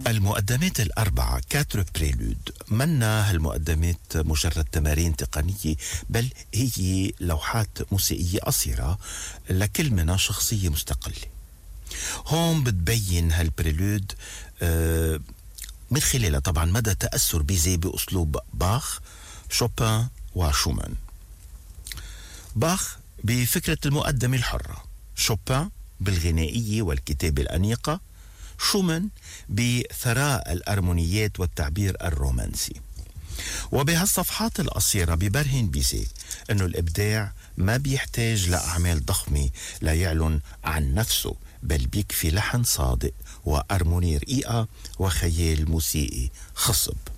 المقدمات الأربعة كاتر بريلود منا هالمقدمات مجرد تمارين تقنية، بل هي لوحات موسيقية قصيرة لكل منها شخصية مستقلة. هون بتبين هالبريلود من خلالها طبعا مدى تأثر بيزي بأسلوب باخ، شوبان وشومان. باخ بفكرة المقدمة الحرة، شوبان بالغنائية والكتابة الأنيقة، شومان بثراء الأرمونيات والتعبير الرومانسي. وبهالصفحات القصيرة ببرهن بيزي أنه الإبداع ما بيحتاج لأعمال ضخمة لا يعلن عن نفسه، بل بيكفي لحن صادق وأرموني رقيقة وخيال موسيقي خصب.